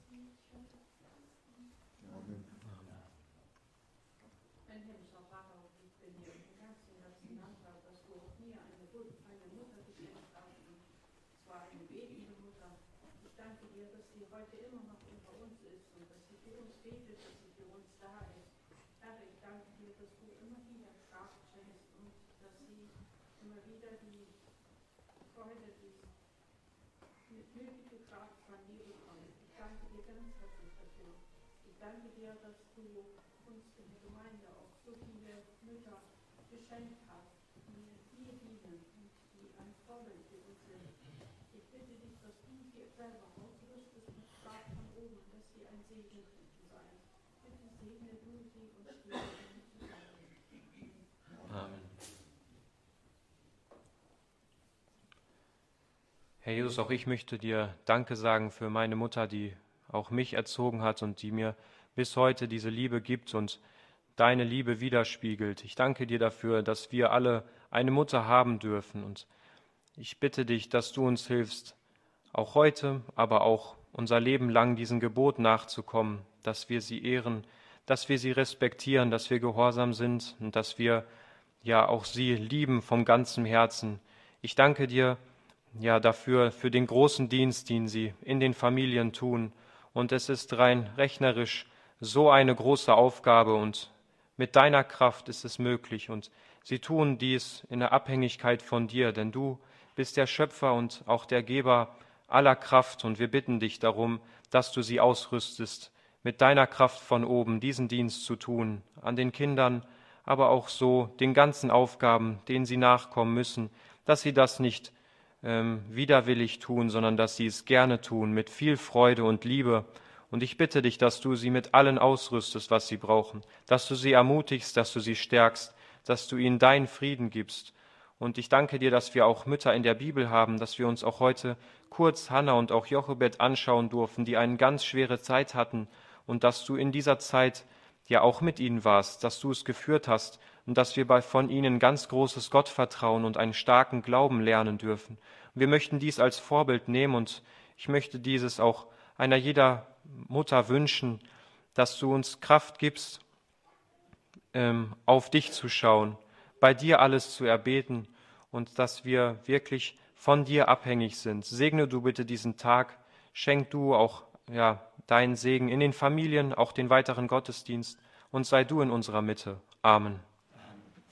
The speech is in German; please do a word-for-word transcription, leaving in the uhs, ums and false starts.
Ein himmlischer Vater, ich bin dir im Herzen Herzen dankbar, dass du auch mir eine, eine Mutter geschenkt hast, und zwar eine betende Mutter. Ich danke dir, dass sie heute immer noch unter uns ist und dass sie für uns betet, dass sie für uns da ist. Herr, ich danke dir, dass du immer wieder Kraft schenkst und dass sie immer wieder die Freude, die nötige Kraft von dir bekommt. Ich danke dir ganz herzlich dafür. Ich danke dir, dass du uns in der Gemeinde auch so viele Mütter geschenkt hast, die dir dienen und die ein Vorbild für uns sind. Ich bitte dich, dass du sie selber ausrüstest mit Kraft von oben, dass sie ein Segen für sie sein. Bitte segne du sie und stürze sie zusammen. Amen. Herr Jesus, auch ich möchte dir Danke sagen für meine Mutter, die auch mich erzogen hat und die mir bis heute diese Liebe gibt und deine Liebe widerspiegelt. Ich danke dir dafür, dass wir alle eine Mutter haben dürfen, und ich bitte dich, dass du uns hilfst, auch heute, aber auch unser Leben lang diesen Gebot nachzukommen, dass wir sie ehren, dass wir sie respektieren, dass wir gehorsam sind und dass wir ja auch sie lieben vom ganzen Herzen. Ich danke dir ja dafür, für den großen Dienst, den sie in den Familien tun. Und es ist rein rechnerisch so eine große Aufgabe, und mit deiner Kraft ist es möglich. Und sie tun dies in der Abhängigkeit von dir, denn du bist der Schöpfer und auch der Geber aller Kraft. Und wir bitten dich darum, dass du sie ausrüstest, mit deiner Kraft von oben diesen Dienst zu tun, an den Kindern, aber auch so den ganzen Aufgaben, denen sie nachkommen müssen, dass sie das nicht ähm, widerwillig tun, sondern dass sie es gerne tun, mit viel Freude und Liebe. Und ich bitte dich, dass du sie mit allen ausrüstest, was sie brauchen, dass du sie ermutigst, dass du sie stärkst, dass du ihnen deinen Frieden gibst. Und ich danke dir, dass wir auch Mütter in der Bibel haben, dass wir uns auch heute kurz Hannah und auch Jochebed anschauen durften, die eine ganz schwere Zeit hatten, und dass du in dieser Zeit ja auch mit ihnen warst, dass du es geführt hast und dass wir bei von ihnen ganz großes Gottvertrauen und einen starken Glauben lernen dürfen. Und wir möchten dies als Vorbild nehmen, und ich möchte dieses auch einer jeder Mutter wünschen, dass du uns Kraft gibst, ähm, auf dich zu schauen, bei dir alles zu erbeten, und dass wir wirklich von dir abhängig sind. Segne du bitte diesen Tag, schenk du auch ja, deinen Segen in den Familien, auch den weiteren Gottesdienst, und sei du in unserer Mitte. Amen.